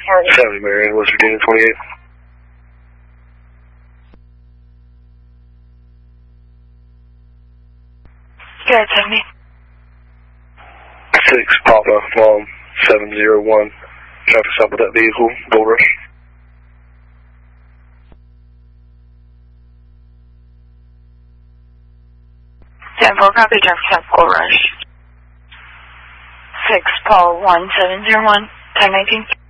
70 Marion, West Virginia, 28. You're at 70. 6 Papa, Mom, 701. Traffic stop with that vehicle, Gold Rush. 10-4, copy, traffic stop, Gold Rush. 6 Paul 1701, time 19.